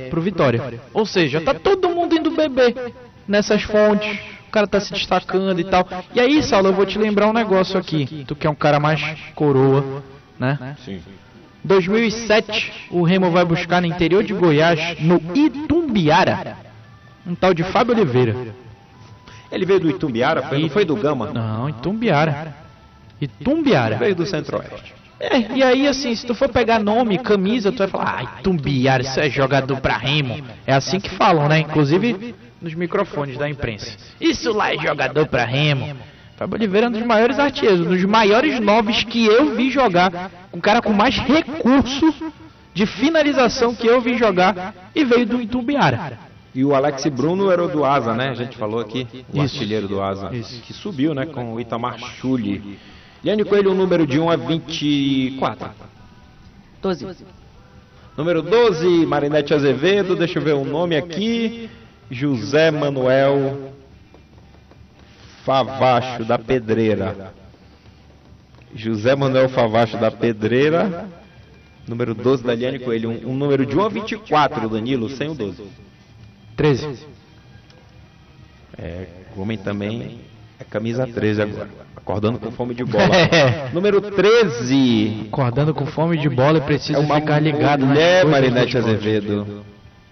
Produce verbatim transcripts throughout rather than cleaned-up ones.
pro Vitória. Ou seja, tá todo mundo indo beber nessas fontes, o cara tá se destacando e tal. E aí, Saulo, eu vou te lembrar um negócio aqui, tu que é um cara mais coroa, né? Sim. dois mil e sete, o Remo vai buscar no interior de Goiás, no Itumbiara, um tal de Fábio Oliveira. Ele veio do Itumbiara, foi, não foi do Gama? Não, Itumbiara. Itumbiara. Veio do Centro-Oeste. É, e aí assim, se tu for pegar nome, camisa, tu vai falar, ah, Itumbiara, isso é jogador pra Remo. É assim que falam, né? Inclusive nos microfones da imprensa. Isso lá é jogador pra Remo. Fábio Oliveira é um dos maiores artilheiros, um dos maiores noves que eu vi jogar. Um cara com mais recurso de finalização que eu vi jogar e veio do Itumbiara. E o Alex Bruno era o do Asa, né? A gente falou aqui, o Isso. artilheiro do Asa, Isso. que subiu, né, com o Itamar Chuli. Liane Coelho, o número de um é vinte e quatro. doze. Número doze, Marinete Azevedo, deixa eu ver o nome aqui. José Manuel Favacho da Pedreira. José Manuel Favacho da Pedreira. Número doze da Liane Coelho. Um, um número de um a vinte e quatro, Danilo, sem o doze. treze. É, o homem também é camisa treze agora. Acordando com fome de bola. É. Número treze. Acordando com fome de bola, eu É preciso uma ficar ligado nas mulher, coisas Marinete do esporte. Azevedo.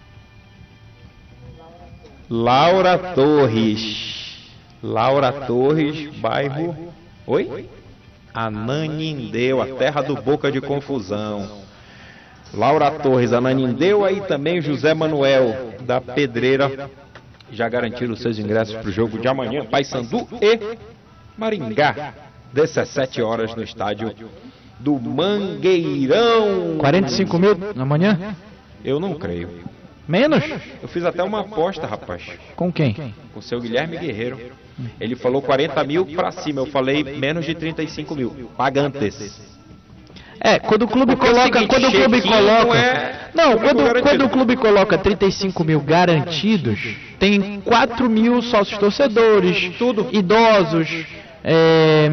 Laura Torres. Laura Torres, bairro... Oi? Ananindeu, a terra do Boca de Confusão. Laura Torres, Ananindeu, aí também José Manuel, da Pedreira. Já garantiram os seus ingressos para o jogo de amanhã. Paysandu e Maringá, dezessete horas no estádio do Mangueirão. quarenta e cinco mil amanhã? Eu não creio. Menos? Eu fiz até uma aposta, rapaz, Com quem? com o seu Guilherme Guerreiro. Ele falou quarenta mil para cima, eu falei menos de trinta e cinco mil. Pagantes. É, quando o clube Porque é o coloca, seguinte, quando o clube check-in coloca, não é não, público quando, garantido. quando o clube coloca trinta e cinco mil garantidos, tem quatro mil sócios torcedores, tudo, idosos, é,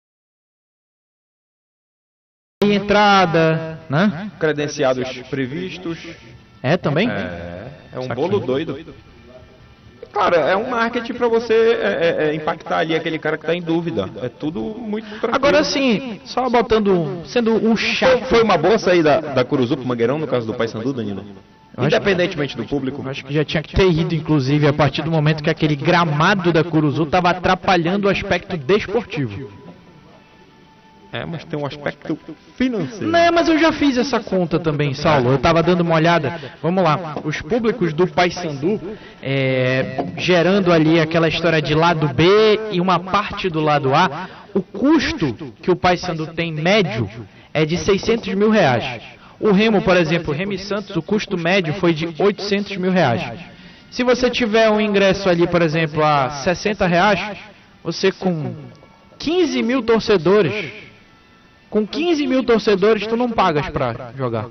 meia entrada, né? Credenciados previstos. É também? É, é um bolo doido. Cara, é um marketing para você é, é, é, impactar ali aquele cara que tá em dúvida. É tudo muito tranquilo. Agora assim, só botando, sendo um Foi, chato. foi uma boa saída da Curuzu pro Mangueirão, no caso do Paysandu, Danilo? acho- Independentemente do público. Acho que já tinha que ter ido, inclusive, a partir do momento que aquele gramado da Curuzu estava atrapalhando o aspecto desportivo. É, mas tem um aspecto financeiro. Não, mas eu já fiz essa conta também, Saulo. Eu tava dando uma olhada. Vamos lá. Os públicos do Paysandu, é, gerando ali aquela história de lado B e uma parte do lado A, o custo que o Paysandu tem médio é de seiscentos mil reais. O Remo, por exemplo, Remo e Santos, o custo médio foi de oitocentos mil reais. Se você tiver um ingresso ali, por exemplo, a sessenta reais, você com quinze mil torcedores... Com quinze mil torcedores, tu não pagas pra jogar.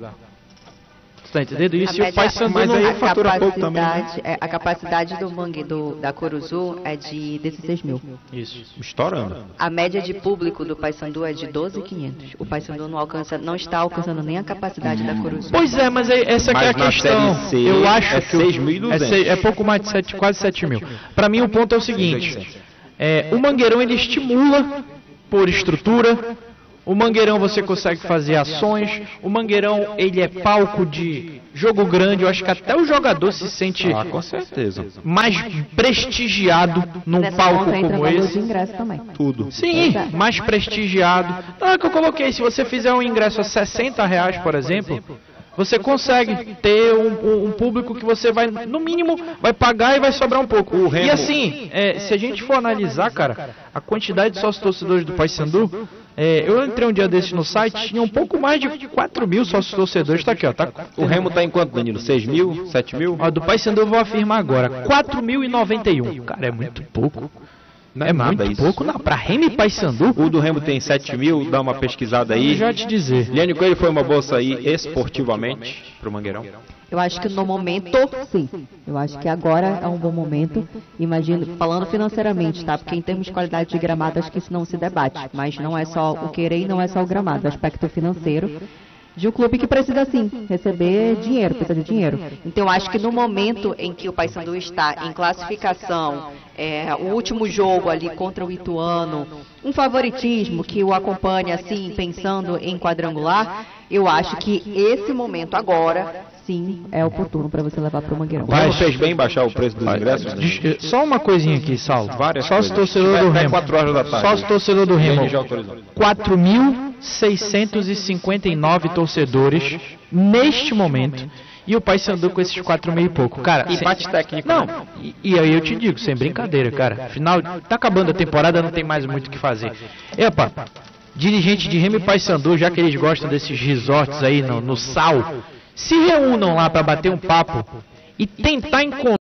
Tu tá entendendo? Isso e o Paysandu mas não... aí a fatura pouco também, né? capacidade, é, a capacidade do mangue do, da Curuzu é de dezesseis mil. Isso. Estourando. A média de público do Paysandu é de doze mil e quinhentos. O Paysandu não alcança, não está alcançando nem a capacidade da Curuzu. Pois é, mas é- essa que é a Mas na questão. Série C Eu acho é que o- seis mil e duzentos. é, sei- é pouco mais de sete, quase sete mil. Pra mim o ponto é o seguinte. É, o Mangueirão ele estimula por estrutura. O Mangueirão você consegue fazer ações. O Mangueirão ele é palco de jogo grande. Eu acho que até o jogador se sente Ah, com certeza. mais prestigiado num Nessa palco conta entra como valor esse. de ingresso também. Tudo. Sim, mais prestigiado. Não é que eu coloquei, se você fizer um ingresso a sessenta reais, por exemplo, você consegue ter um, um- um público que você vai, no mínimo, vai pagar e vai sobrar um pouco. O Remo- E assim, é, se a gente for analisar, cara, a quantidade de sócios torcedores do Paysandu, é, eu entrei um dia desses no site, tinha um pouco mais de quatro mil sócios torcedores, tá aqui, ó, tá? O Remo tá em quanto, Danilo? seis mil? sete mil? Ó, do Paysandu eu vou afirmar agora, quatro mil e noventa e um. Cara, é muito pouco. Não É nada muito isso. pouco, não, pra Remo e Paysandu, O do Remo tem sete mil, dá uma pesquisada aí. eu já te dizer. Liane Coelho foi uma boa sair esportivamente pro Mangueirão. Eu acho que no momento, sim. Eu acho que agora é um bom momento. Imagino, falando financeiramente, tá? Porque em termos de qualidade de gramado, acho que isso não se debate. Mas não é só o querer e não é só o gramado. O aspecto financeiro de um clube que precisa, sim, receber dinheiro, precisa de dinheiro. Então, eu acho que no momento em que o Paysandu está em classificação, é, o último jogo ali contra o Ituano, um favoritismo que o acompanha, assim, pensando em quadrangular, eu acho que esse momento agora, sim, é oportuno para você levar para o Mangueirão. O Remo fez bem baixar o preço dos ingressos? Des- Só uma coisinha aqui, Saulo. Várias Só os coisas. torcedores do Até Remo. quatro horas da tarde. Só os torcedores do Remo. Ele já autorizou. quatro mil seiscentos e cinquenta e nove torcedores neste momento. E o Paysandu com esses quatro mil e pouco. Cara, Empate sem- técnico, Não, né? e, e aí eu te digo, sem brincadeira, cara. Final, tá acabando a temporada, não tem mais muito o que fazer. Epa, dirigente de Remo e Paysandu, já que eles gostam desses resorts aí no, no Sal, se reúnam lá para bater um papo e tentar encontrar